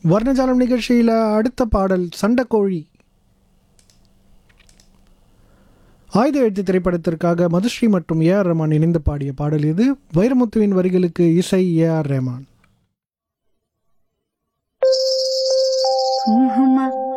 வர்ணஜாலம் நிகழ்ச்சியில் அடுத்த பாடல் சண்டைக்கோழி. ஆயுத எழுத்து திரைப்படத்திற்காக மதுஸ்ரீ மற்றும் ஏஆர் ரஹ்மான் இணைந்து பாடிய பாடல் இது. வைரமுத்துவின் வரிகளுக்கு இசை ஏஆர் ரஹ்மான்.